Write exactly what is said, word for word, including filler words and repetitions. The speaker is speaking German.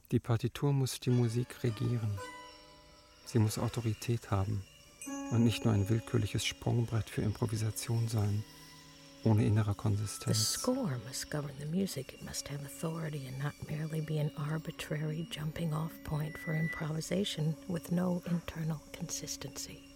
Die Partitur muss die Musik regieren. Sie muss Autorität haben und nicht nur ein willkürliches Sprungbrett für Improvisation sein, ohne innere Konsistenz. The score must govern the music. It must have authority and not merely be an arbitrary jumping-off point for improvisation with no internal consistency.